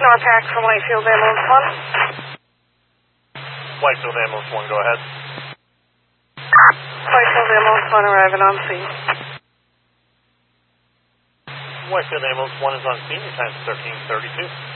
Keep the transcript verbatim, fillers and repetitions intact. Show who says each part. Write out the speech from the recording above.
Speaker 1: Norpac from Whitefield Ambulance one.
Speaker 2: Whitefield Ambulance one, go ahead.
Speaker 1: Whitefield Ambulance one arriving on scene.
Speaker 2: Whitefield Ambulance one is on scene. Your time is thirteen thirty-two.